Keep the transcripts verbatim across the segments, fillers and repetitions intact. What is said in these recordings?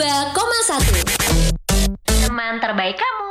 dua koma satu. Teman terbaik kamu.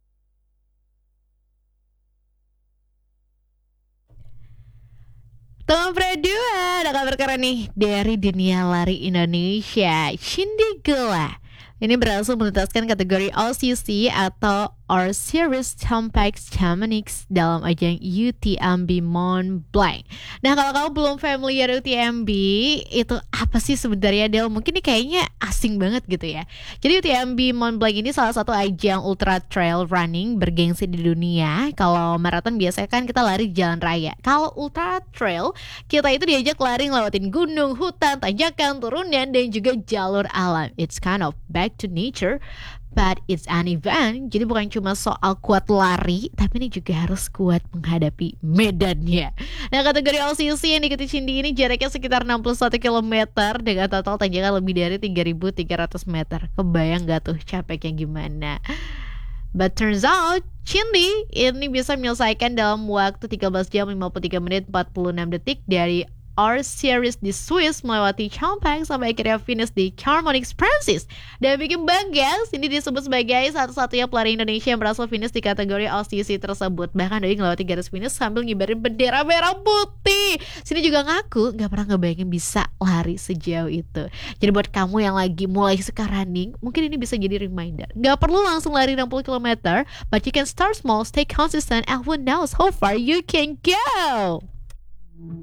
Teman Pradua, ada kabar keren nih dari dunia lari Indonesia. Cindy Gula ini berhasil menuntaskan kategori O C C atau Our Series Tampax Chamonix dalam ajang U T M B Mont Blanc. Nah, kalau kamu belum familiar U T M B, itu apa sih sebenarnya, Del? Mungkin ini kayaknya asing banget gitu ya. Jadi U T M B Mont Blanc ini salah satu ajang ultra trail running bergengsi di dunia. Kalau maraton biasanya kan kita lari di jalan raya. Kalau ultra trail, kita itu diajak lari ngelewatin gunung, hutan, tanjakan, turunan, dan juga jalur alam. It's kind of back to nature, but it's an event. Jadi bukan cuma soal kuat lari, tapi ini juga harus kuat menghadapi medannya. Nah, kategori O C C yang diikuti Cindy ini jaraknya sekitar enam puluh satu kilometer dengan total tanjakan lebih dari tiga ribu tiga ratus meter. Kebayang gak tuh capeknya gimana? But turns out Cindy ini bisa menyelesaikan dalam waktu tiga belas jam lima puluh tiga menit empat puluh enam detik dari Our Series di Swiss melewati Champagne sampai akhirnya finish di Chamonix, Prancis. Dan bikin bangga, Cindy disebut sebagai satu-satunya pelari Indonesia yang berhasil finish di kategori O C C tersebut. Bahkan Doi ngelewati garis finish sambil ngibarin bendera merah putih. Cindy juga ngaku gak pernah ngebayangin bisa lari sejauh itu. Jadi buat kamu yang lagi mulai suka running, mungkin ini bisa jadi reminder. Gak perlu langsung lari enam puluh kilometer, but you can start small, stay consistent, and who knows how far you can go.